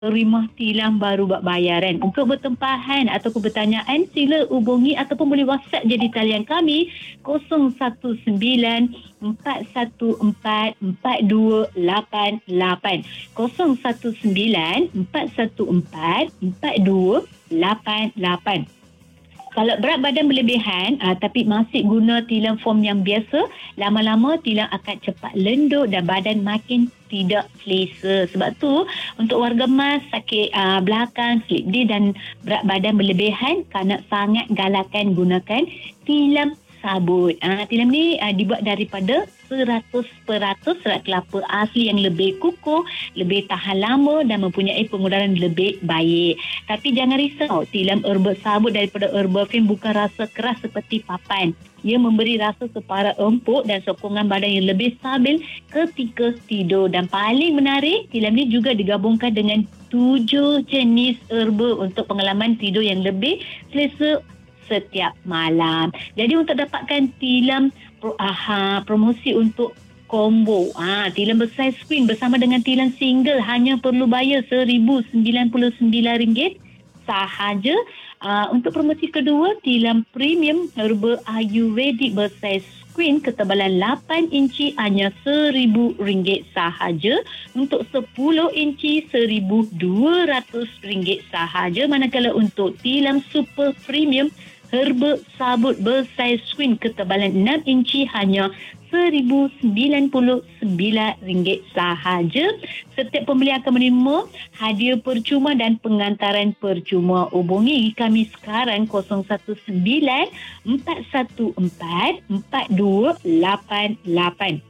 terima tilang baru buat bayaran. Untuk bertempahan ataupun bertanyaan, sila hubungi ataupun boleh WhatsApp je di talian kami 019-414-4288. 019-414-4288. Kalau berat badan berlebihan tapi masih guna tilam foam yang biasa, lama-lama tilam akan cepat lenduk dan badan makin tidak selesa. Sebab tu untuk warga mas sakit belakang, slip disc dan berat badan berlebihan, kanak sangat galakkan gunakan tilam sabut. Tilam ni dibuat daripada 100% serat kelapa asli yang lebih kukuh, lebih tahan lama dan mempunyai pengudaran lebih baik. Tapi jangan risau, tilam herbal sabut daripada Herbal Film bukan rasa keras seperti papan. Ia memberi rasa separa empuk dan sokongan badan yang lebih stabil ketika tidur. Dan paling menarik, tilam ni juga digabungkan dengan 7 jenis herba untuk pengalaman tidur yang lebih selesa setiap malam. Jadi untuk dapatkan tilam promosi untuk combo, tilam bersaiz queen bersama dengan tilam single hanya perlu bayar RM1,099 sahaja. Untuk promosi kedua, tilam premium herba ayurvedic bersaiz queen ketebalan 8 inci hanya RM1,000 sahaja. Untuk 10 inci RM1,200 sahaja. Manakala untuk tilam super premium herba sabut bersaiz queen ketebalan 6 inci hanya RM1,099 sahaja. Setiap pembeli akan menerima hadiah percuma dan pengantaran percuma. Hubungi kami sekarang 019-414-4288.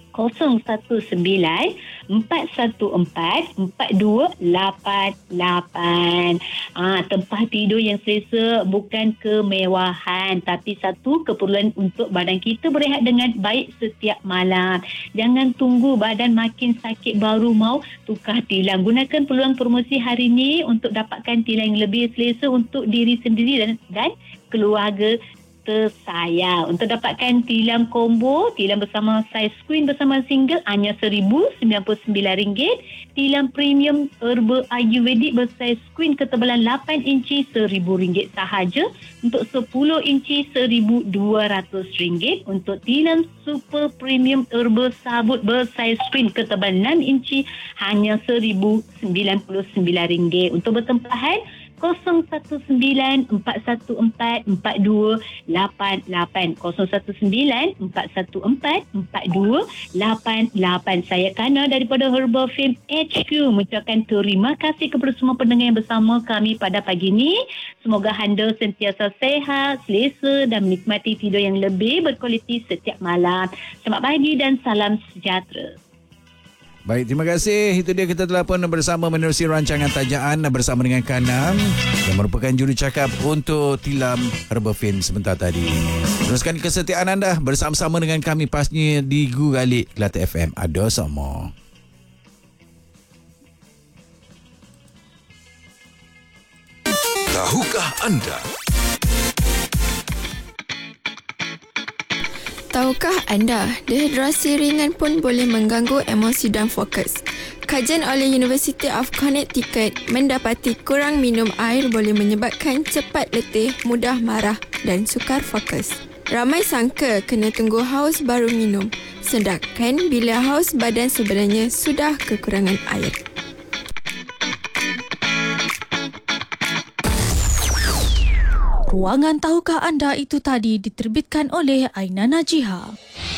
019-414-4288. Tempat tidur yang selesa bukan kemewahan, tapi satu keperluan untuk badan kita berehat dengan baik setiap malam. Jangan tunggu badan makin sakit baru mau tukar tilam. Gunakan peluang promosi hari ini untuk dapatkan tilam yang lebih selesa untuk diri sendiri dan keluarga tersayang. Untuk dapatkan tilam combo, tilam bersama saiz queen bersama single hanya RM1,099. Tilam premium herba ayurvedic bersaiz queen ketebalan 8 inci RM1,000 sahaja. Untuk 10 inci RM1,200. Untuk tilam super premium herba sabut bersaiz queen ketebalan 6 inci hanya RM1,099. Untuk bertempahan 019-414-4288. 019-414-4288. Saya Kana daripada Herbal Film HQ mengucapkan terima kasih kepada semua pendengar yang bersama kami pada pagi ini. Semoga anda sentiasa sehat, selesa dan menikmati tidur yang lebih berkualiti setiap malam. Selamat pagi dan salam sejahtera. Baik, terima kasih. Itu dia, kita telah pun bersama menerusi rancangan tajaan bersama dengan Kanam yang merupakan jurucakap untuk tilam Herbal Film sebentar tadi. Teruskan kesetiaan anda bersama-sama dengan kami pasnya di Gugalik Kelate FM. Ada sama. Tahukah anda? Tahukah anda, dehidrasi ringan pun boleh mengganggu emosi dan fokus? Kajian oleh University of Connecticut mendapati kurang minum air boleh menyebabkan cepat letih, mudah marah dan sukar fokus. Ramai sangka kena tunggu haus baru minum, sedangkan bila haus badan sebenarnya sudah kekurangan air. Ruangan Tahukah Anda itu tadi diterbitkan oleh Aina Najiha.